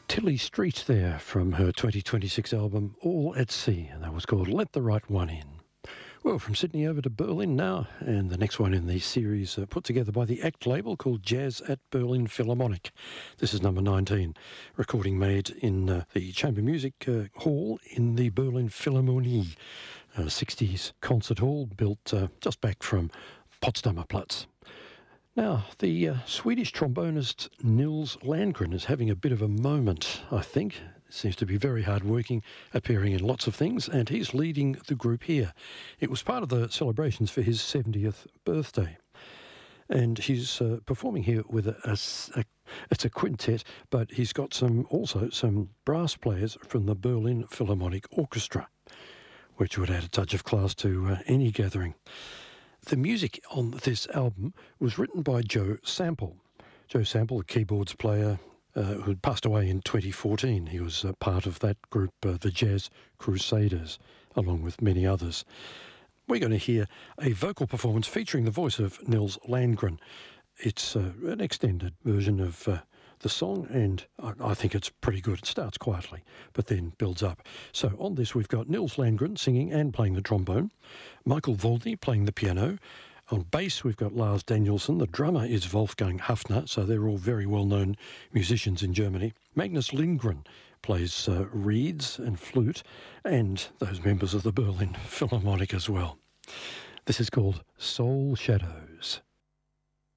Tilly Street there from her 2026 album All at Sea, and that was called Let the Right One In. Well, from Sydney over to Berlin now, and the next one in the series put together by the ACT label called Jazz at Berlin Philharmonic. This is number 19, recording made in the Chamber Music Hall in the Berlin Philharmonie, 60s concert hall built just back from Potsdamer Platz. Now, the Swedish trombonist Nils Landgren is having a bit of a moment, I think. Seems to be very hard-working, appearing in lots of things, and he's leading the group here. It was part of the celebrations for his 70th birthday. And he's performing here with it's a quintet, but he's got also some brass players from the Berlin Philharmonic Orchestra, which would add a touch of class to any gathering. The music on this album was written by Joe Sample. Joe Sample, a keyboards player who passed away in 2014. He was part of that group, the Jazz Crusaders, along with many others. We're going to hear a vocal performance featuring the voice of Nils Landgren. It's an extended version of the song, and I think it's pretty good. It starts quietly, but then builds up. So on this, we've got Nils Landgren singing and playing the trombone, Michael Volney playing the piano. On bass, we've got Lars Danielsson. The drummer is Wolfgang Hafner, so they're all very well-known musicians in Germany. Magnus Lindgren plays reeds and flute, and those members of the Berlin Philharmonic as well. This is called Soul Shadows.